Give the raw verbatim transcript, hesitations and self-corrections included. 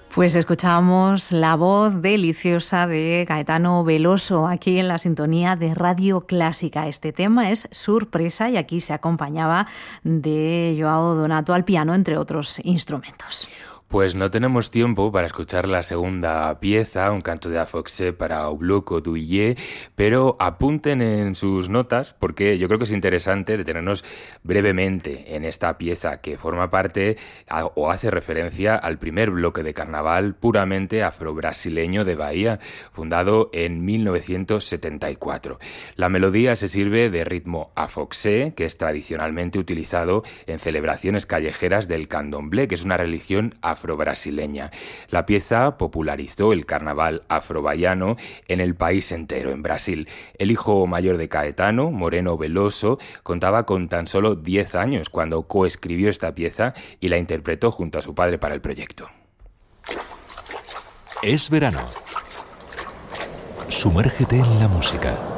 Pues escuchamos la voz deliciosa de Gaetano Veloso aquí en la sintonía de Radio Clásica. Este tema es Sorpresa y aquí se acompañaba de Joao Donato al piano, entre otros instrumentos. Pues no tenemos tiempo para escuchar la segunda pieza, un canto de Afoxé para Obloko Douillet, pero apunten en sus notas porque yo creo que es interesante detenernos brevemente en esta pieza que forma parte a, o hace referencia al primer bloque de carnaval puramente afro-brasileño de Bahía, fundado en mil novecientos setenta y cuatro. La melodía se sirve de ritmo Afoxé, que es tradicionalmente utilizado en celebraciones callejeras del candomblé, que es una religión afro afro-brasileña. La pieza popularizó el carnaval afro-baiano en el país entero, en Brasil. El hijo mayor de Caetano, Moreno Veloso, contaba con tan solo diez años cuando coescribió esta pieza y la interpretó junto a su padre para el proyecto. Es verano. Sumérgete en la música.